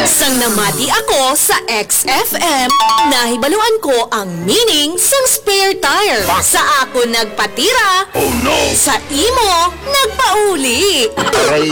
Sang namati ako sa XFM, nahibaluan ko ang meaning sang spare tire. Sa ako nagpatira, Oh no! sa imo nagpauli.